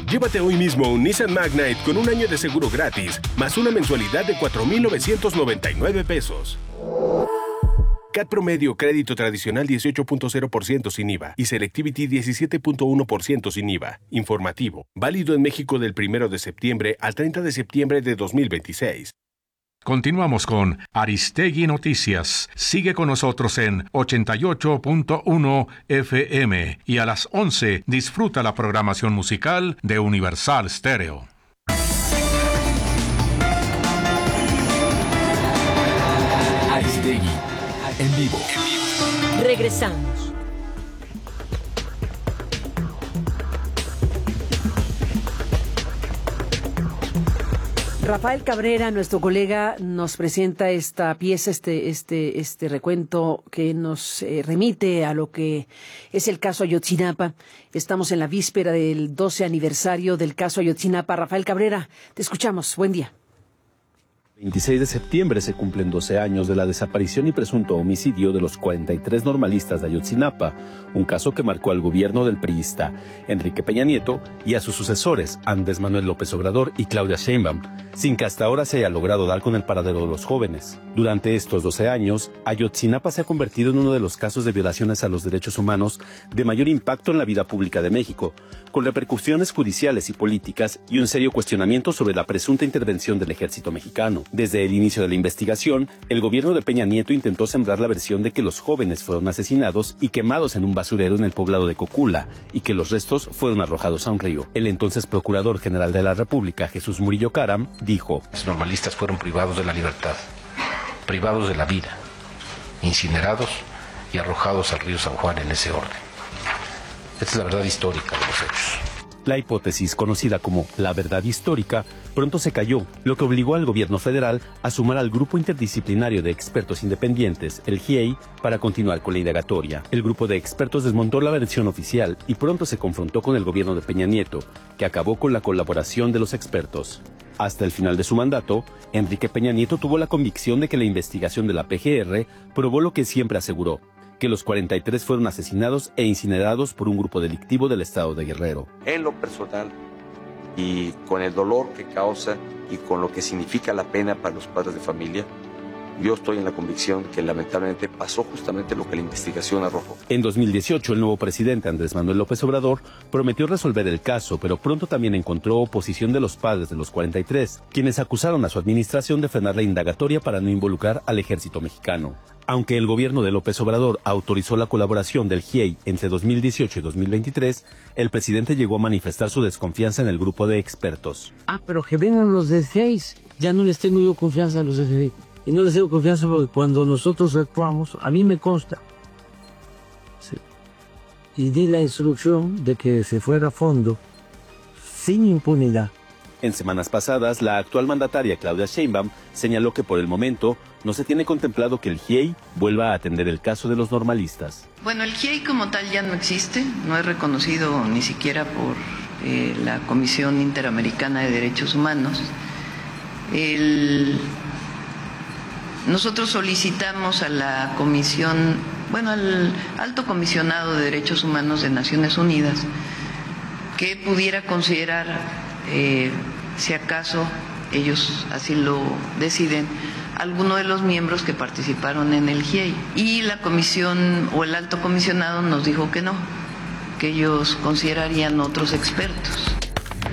Llévate hoy mismo un Nissan Magnite con un año de seguro gratis, más una mensualidad de 4,999 pesos. CAT promedio, crédito tradicional 18.0% sin IVA y Selectivity 17.1% sin IVA. Informativo. Válido en México del 1 de septiembre al 30 de septiembre de 2026. Continuamos con Aristegui Noticias. Sigue con nosotros en 88.1 FM y a las 11 disfruta la programación musical de Universal Stereo. Aristegui en vivo. Regresamos. Rafael Cabrera, nuestro colega, nos presenta esta pieza, este recuento que nos remite a lo que es el caso Ayotzinapa. Estamos en la víspera del 12 aniversario del caso Ayotzinapa. Rafael Cabrera, te escuchamos. Buen día. 26 de septiembre se cumplen 12 años de la desaparición y presunto homicidio de los 43 normalistas de Ayotzinapa, un caso que marcó al gobierno del priista Enrique Peña Nieto y a sus sucesores Andrés Manuel López Obrador y Claudia Sheinbaum, sin que hasta ahora se haya logrado dar con el paradero de los jóvenes. Durante estos 12 años, Ayotzinapa se ha convertido en uno de los casos de violaciones a los derechos humanos de mayor impacto en la vida pública de México, con repercusiones judiciales y políticas y un serio cuestionamiento sobre la presunta intervención del ejército mexicano. Desde el inicio de la investigación, el gobierno de Peña Nieto intentó sembrar la versión de que los jóvenes fueron asesinados y quemados en un basurero en el poblado de Cocula y que los restos fueron arrojados a un río. El entonces Procurador General de la República, Jesús Murillo Caram, dijo: los normalistas fueron privados de la libertad, privados de la vida, incinerados y arrojados al río San Juan en ese orden. Esta es la verdad histórica de los hechos. La hipótesis, conocida como la verdad histórica, pronto se cayó, lo que obligó al gobierno federal a sumar al Grupo Interdisciplinario de Expertos Independientes, el GIEI, para continuar con la indagatoria. El grupo de expertos desmontó la versión oficial y pronto se confrontó con el gobierno de Peña Nieto, que acabó con la colaboración de los expertos. Hasta el final de su mandato, Enrique Peña Nieto tuvo la convicción de que la investigación de la PGR probó lo que siempre aseguró: que los 43 fueron asesinados e incinerados por un grupo delictivo del estado de Guerrero. En lo personal, y con el dolor que causa y con lo que significa la pena para los padres de familia, yo estoy en la convicción que lamentablemente pasó justamente lo que la investigación arrojó. En 2018, el nuevo presidente Andrés Manuel López Obrador prometió resolver el caso, pero pronto también encontró oposición de los padres de los 43, quienes acusaron a su administración de frenar la indagatoria para no involucrar al ejército mexicano. Aunque el gobierno de López Obrador autorizó la colaboración del GIEI entre 2018 y 2023, el presidente llegó a manifestar su desconfianza en el grupo de expertos. Pero que vengan los de GIEI, ya no les tengo yo confianza a los de GIEI. Y no les tengo confianza porque cuando nosotros actuamos, a mí me consta, sí, y di la instrucción de que se fuera a fondo, sin impunidad. En semanas pasadas, la actual mandataria Claudia Sheinbaum señaló que por el momento no se tiene contemplado que el GIEI vuelva a atender el caso de los normalistas. Bueno, el GIEI como tal ya no existe, no es reconocido ni siquiera por la Comisión Interamericana de Derechos Humanos. Nosotros solicitamos a la comisión, al Alto Comisionado de Derechos Humanos de Naciones Unidas, que pudiera considerar, si acaso ellos así lo deciden, alguno de los miembros que participaron en el GIEI. Y la comisión o el Alto Comisionado nos dijo que no, que ellos considerarían otros expertos.